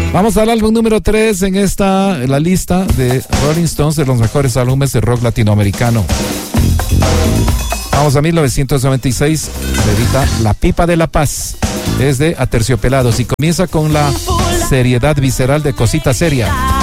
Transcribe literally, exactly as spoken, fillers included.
Vamos al álbum número tres en esta, la lista de Rolling Stones de los mejores álbumes de rock latinoamericano. Vamos a mil novecientos noventa y seis, se edita La Pipa de la Paz, es de Aterciopelados y comienza con la seriedad visceral de Cosita Seria.